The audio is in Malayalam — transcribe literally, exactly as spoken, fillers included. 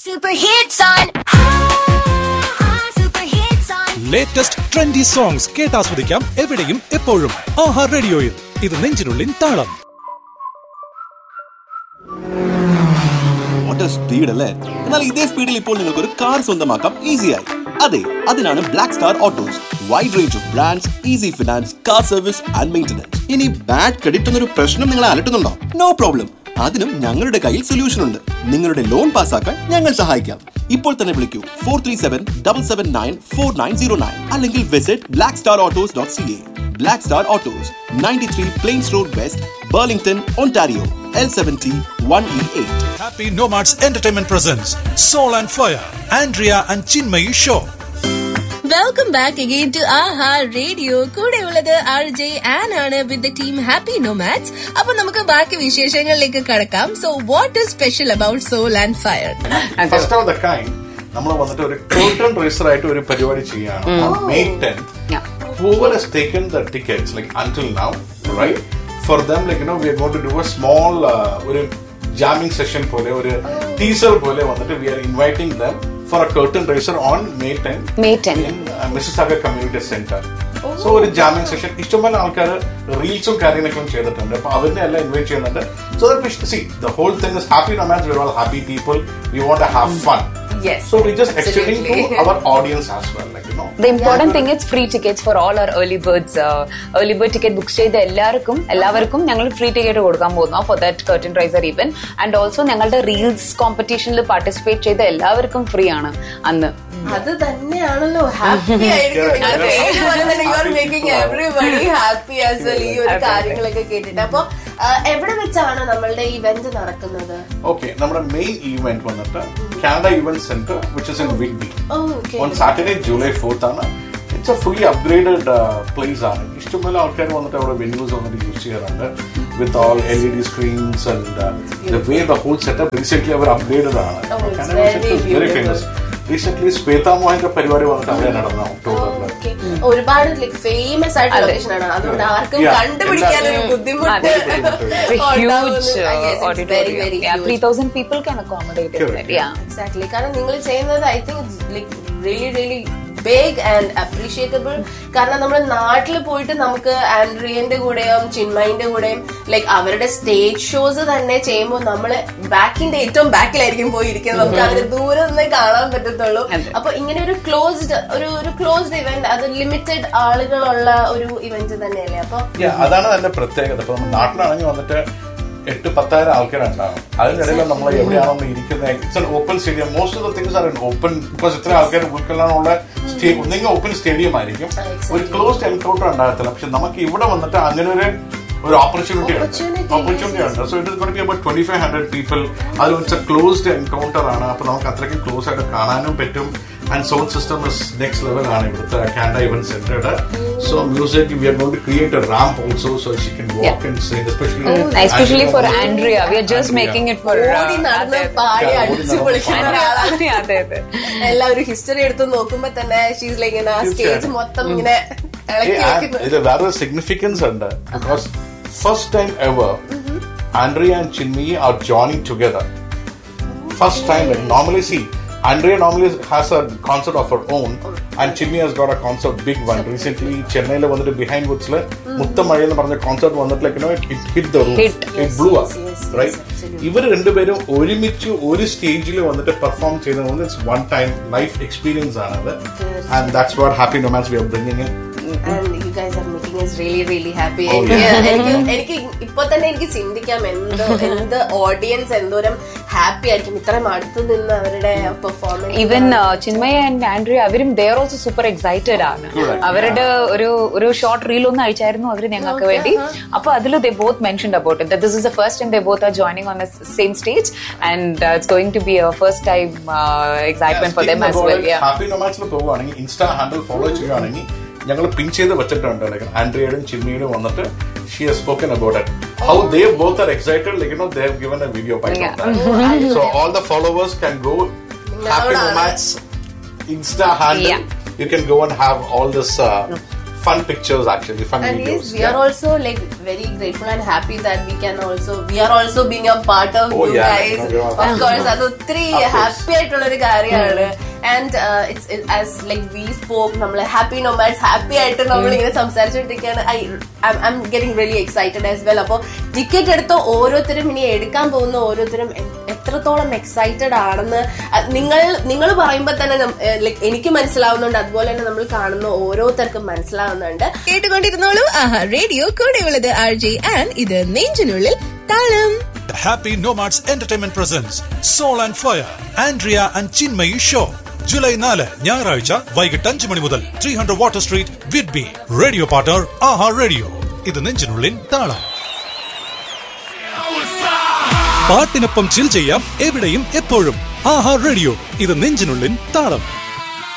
Super hits on. Super hits on. Latest trendy songs കേട്ടാസ്വദിക്കാം എവിടെയും എപ്പോഴും. ആഹാ റേഡിയോയിൽ ഇത് നെഞ്ചിനുള്ളിൻ താളം. വാട്ട് സ്പീഡ് അല്ലേ? എന്നാൽ ഇതേ സ്പീഡിൽ ഇപ്പോൾ നിങ്ങൾക്ക് ഒരു കാർ സ്വന്തമാക്കാം ഈസിയായി. അതെ, അതിനാണ് black star autos. Wide range of brands, easy finance, car service and maintenance. ഇനി ബാഡ് ക്രെഡിറ്റ് എന്നൊരു പ്രശ്നം നിങ്ങളെ അലട്ടുന്നുണ്ടോ? നോ പ്രോബ്ലം, അതിനും ഞങ്ങളുടെ കയ്യിൽ സൊല്യൂഷൻ ഉണ്ട്. നിങ്ങളുടെ ലോൺ പാസ്സാക്കാൻ ഞങ്ങൾ സഹായിക്കാം. ഇപ്പോൾ തന്നെ വിളിക്കൂ four three seven double seven nine four nine zero nine അല്ലെങ്കിൽ visit black star autos dot C A. Black star autos, ninety-three Plains Road West, Burlington, Ontario, L seven T one E eight. Happy Nomads Entertainment presents Soul and Fire, Andrea and Chinmayi Show. Welcome back again to Aha Radio. കൂടെ ഉള്ളത് ആർ ജെ ആൻ ആണ് with the team Happy Nomads. അപ്പൊ നമുക്ക് ബാക്കി വിശേഷങ്ങളിലേക്ക് കടക്കാം. So what is special about Soul and Fire? First of the kind, നമ്മൾ വന്നിട്ട് ഒരു curtain raiser ആയിട്ട് ഒരു പരിപാടി ചെയ്യാണ്. May tenth. Whoever has taken the tickets like until now, right? For them, like you know, we are going to do a small uh, ഒരു jamming session പോലെ ഒരു teaser പോലെ വന്നിട്ട് we are inviting them for a curtain raiser on May tenth. May tenth. In uh, Mississauga Community Center. Oh. So ഒരു jamming session ഇഷ്ടംപോലെ ആൾക്കാർ റീൽസും കാര്യങ്ങളൊക്കെ ചെയ്തിട്ടുണ്ട്. അപ്പൊ അവരെ എല്ലാം ഇൻവൈറ്റ് ചെയ്യുന്നുണ്ട്. So that we see the whole thing is happy nomads. We're all happy people. We want to have fun. Yes. So we're just extending to our audience as well, like you know. The important yeah. thing is free tickets for all our early birds. Uh, early bird ticket book ചെയ്ത എല്ലാവർക്കും എല്ലാവർക്കും ഞങ്ങൾ ഫ്രീ ടിക്കറ്റ് കൊടുക്കാൻ പോകുന്നു for that curtain raiser event. And also ഞങ്ങളുടെ റീൽസ് കോമ്പറ്റീഷനിൽ പാർട്ടിസിപ്പേറ്റ് ചെയ്ത എല്ലാവർക്കും ഫ്രീ ആണ് അന്ന്. അത് തന്നെയാണല്ലോ ഹാപ്പി ആയിരിക്കും. എവറിബഡി ഹാപ്പി ആസ് വെൽ ഈ ഒരു കാര്യങ്ങളൊക്കെ കേട്ടിട്ട്. അപ്പൊ എവിടെ വെച്ചാണ് നമ്മളുടെ ഇവന്റ് നടക്കുന്നത്? ഓക്കെ, നമ്മുടെ മെയിൻ ഇവന്റ് വന്നിട്ട് Canada event centre which is in വിഗ്ബി on Saturday July fourth ആണ്. It's A fully upgraded place ആണ്. ഇഷ്ടംപോലെ ആൾക്കാർ വന്നിട്ട് അവിടെ വെന്യൂസ് വന്നിട്ട് യൂസ് ചെയ്യാറുണ്ട് with all L E D screens and the way the whole setup recent our upgraded ആണ്. Very famous. റീസെന്റ് ശ്വേതാ മോഹന്റെ പരിപാടി വന്നിട്ട് അവിടെ നടന്ന ഒക്ടോബറിൽ. ഒരുപാട് ഫേമസ് ആയിട്ടുള്ള ലൊക്കേഷൻ ആണ്. അതുകൊണ്ട് ആർക്കും കണ്ടുപിടിക്കാൻ ഒരു ബുദ്ധിമുട്ട്. three thousand people can accommodate it. Yeah, exactly. കാരണം നിങ്ങൾ ചെയ്യുന്നത് I think like really really big and appreciable. കാരണം നമ്മൾ നാട്ടിൽ പോയിട്ട് നമുക്ക് ആൻഡ്രിയന്റെ കൂടെയും ചിന്മയിന്റെ കൂടെയും ലൈക്ക് അവരുടെ സ്റ്റേജ് ഷോസ് തന്നെ ചെയ്യുമ്പോൾ നമ്മള് ബാക്കിന്റെ ഏറ്റവും ബാക്കിലായിരിക്കും പോയിരിക്കുന്നത്. നമുക്ക് അവര് ദൂരെ നിന്ന് കാണാൻ പറ്റത്തുള്ളൂ. അപ്പൊ ഇങ്ങനെ ഒരു ക്ലോസ്ഡ് ഒരു ഒരു ക്ലോസ്ഡ് ഇവന്റ്, അത് ലിമിറ്റഡ് ആളുകളുള്ള ഒരു ഇവന്റ് തന്നെയല്ലേ? അപ്പൊ അതാണ് അതിന്റെ പ്രത്യേകത. ഇപ്പൊ നമ്മൾ നാട്ടിലാണെങ്കിൽ വന്നിട്ട് എട്ട് പത്തായിരം ആൾക്കാരുണ്ടാവും. അതിനിടയിൽ നമ്മൾ എവിടെയാണോ ഇരിക്കുന്നത്, it's an open stadium. Most of the things are in open because ഇത്ര ആൾക്കാർ ഉൾക്കൊള്ളാനുള്ള സ്റ്റേഡിയം ഒന്നെങ്കിൽ ഓപ്പൺ സ്റ്റേഡിയം ആയിരിക്കും, ഒരു ക്ലോസ്ഡ് എൻകൗണ്ടർ ഉണ്ടാകത്തില്ല. പക്ഷെ നമുക്ക് ഇവിടെ വന്നിട്ട് അങ്ങനെ ഒരു ഒരു ഓപ്പർച്യൂണിറ്റി ഉണ്ട് ഓപ്പർച്യൂണിറ്റി ഉണ്ട് so it is going to B about twenty five hundred people. അത് ഇറ്റ്സ് എ ക്ലോസ്ഡ് എൻകൗണ്ടർ ആണ്. അപ്പൊ നമുക്ക് അത്രയ്ക്ക് ക്ലോസ് ആയിട്ട് കാണാനും പറ്റും. And sound system is next level ആണ് ഇവിടുത്തെ Canada event സെന്ററുടെ. So music, we are going to create a ramp also so she can walk yeah. and sing, especially oh, especially for Andrea. We are just Andrea. making it for ഓടി നടന്ന് പാടി അടിച്ചു പൊളിക്കുന്ന ഒരാളാണ്. അതെ അതെ. എല്ലാവരും ഹിസ്റ്ററി എടുത്ത് നോക്കുമ്പോ തന്നെ ഷീസ് ലൈക്ക് ഇങ്ങനെ സ്റ്റേജ് മൊത്തം ഇങ്ങനെ ഇളക്കി വെക്കുന്നു. ഇത് വേറെ സിഗ്നിഫിക്കൻസ് ഉണ്ട് because first time ever Andrea and Chinmayi are joining together. First time, like normally see Andrea normally has a concert of her own and Chinmayi has got a concert, big one. Recently Chennai la vandu behind woods la Muttamazhi ennu paranja concert vandu like you know it, it hit the roof. Hit. It yes, blew up yes, yes, right yes, ivar rendu perum orimichu oru stage il vandu perform cheyidhu. It's one time life experience another yes. And that's what Happy Nomads we are bringing in. And you guys are making us really really happy. എനിക്ക് എനിക്ക് ഇപ്പൊ തന്നെ എനിക്ക് ചിന്തിക്കാം എന്തോ എന്ത് ഓഡിയൻസ് എന്തോരം ഹാപ്പി ആയിരിക്കും ഇത്രയും അടുത്ത് നിന്ന് അവരുടെ performance. Even Chinmaya and Andrea അവരും they are also super excited ആണ്. അവരുടെ ഒരു ഒരു ഷോർട്ട് റീൽ ഒന്ന് അയച്ചായിരുന്നു അവര് ഞങ്ങൾക്ക് വേണ്ടി. അപ്പൊ അതിൽ ദേ both mentioned about it this is the first time they both are joining on the same stage and it's going to B A first time excitement for them as well. Happy നൊമാഡ്സിൽ പോവുകയാണെങ്കിൽ ഇൻസ്റ്റാ ഹാൻഡിൽ ഫോളോ ചെയ്യുകയാണെങ്കിൽ ഞങ്ങൾ പിൻ ചെയ്ത് വെച്ചിട്ടുണ്ട്. ലൈക്ക് ആൻഡ്രിയയും ചിന്മയിലും വന്നിട്ട് she has spoken about it, how they both are excited, like you know they have given a video by yeah. that. So all the followers can go Happy Nomads Insta handle. Yeah. You can go and have all this uh, fun pictures actually, fun and videos. yes, we are also like very grateful and happy that we can also we are also being a part of Oh, you yeah, guys. no, we are- Of course, അത് ഒത്തിരി Of course. happy ആയിട്ടുള്ള ഒരു കാര്യമാണ്. And uh, it's it, as like we spoke, നമ്മള് happy nomads happy ആയിട്ട് നമ്മൾ ഇങ്ങനെ സംസാരിച്ചുകൊണ്ടിരിക്കുകയാണ്. I I'm, I'm getting really excited as well. അപ്പോൾ ടിക്കറ്റ് എടുത്ത ഓരോരുത്തരും ഇനി എടുക്കാൻ പോകുന്ന ഓരോരുത്തരും എത്രത്തോളം എക്സൈറ്റഡ് ആണെന്ന് നിങ്ങൾ നിങ്ങൾ പറയുമ്പോൾ തന്നെ ലൈക്ക് എനിക്ക് മനസ്സിലാവുന്നുണ്ട്, അതുപോലെ തന്നെ നമ്മൾ കാണുന്ന ഓരോരുത്തർക്കും മനസ്സിലാവുന്നുണ്ട്. കേട്ടുകൊണ്ടിരുന്നോളൂ ആഹാ റേഡിയോ. കൂടെയുള്ളത് ആർ ജെ ആൻ. ഇത് നെഞ്ചിനുള്ളിൽ താളം. The Happy Nomads Entertainment presents Soul and Fire, Andrea and Chinmayi Show. July നാല് ഞായറാഴ്ച വൈകിട്ട് അഞ്ചു മണി മുതൽ three hundred water street Whidbey. Radio partner ആഹാ റേഡിയോ. ഇത് നെഞ്ചിനുള്ളിൽ താളം. പാട്ടിനൊപ്പം ചിൽ ചെയ്യാം എവിടെയും എപ്പോഴും. ആഹാ റേഡിയോ. ഇത് നെഞ്ചിനുള്ളിൽ താളം.